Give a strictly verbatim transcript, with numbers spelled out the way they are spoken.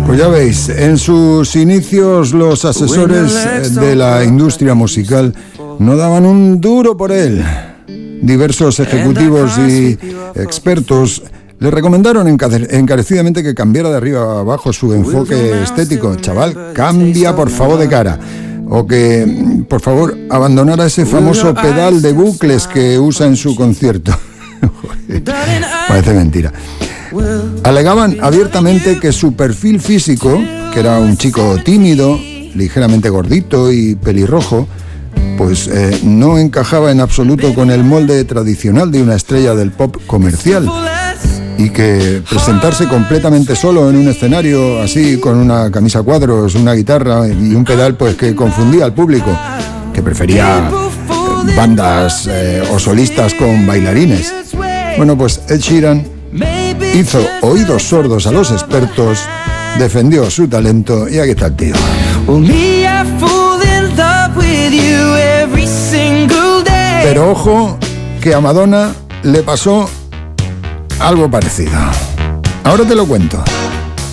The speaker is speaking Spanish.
Pues ya veis, en sus inicios los asesores de la industria musical no daban un duro por él. Diversos ejecutivos y expertos le recomendaron encarecidamente que cambiara de arriba a abajo su enfoque estético. Chaval, cambia por favor de cara. O que, por favor, abandonara ese famoso pedal de bucles que usa en su concierto. Parece mentira. Alegaban abiertamente que su perfil físico, que era un chico tímido, ligeramente gordito y pelirrojo, pues eh, no encajaba en absoluto con el molde tradicional de una estrella del pop comercial, y que presentarse completamente solo en un escenario así, con una camisa a cuadros, una guitarra y un pedal, pues que confundía al público, que prefería eh, bandas eh, o solistas con bailarines. Bueno, pues Ed Sheeran hizo oídos sordos a los expertos, defendió su talento y aquí está el tío. Pero ojo, que a Madonna le pasó algo parecido. Ahora te lo cuento.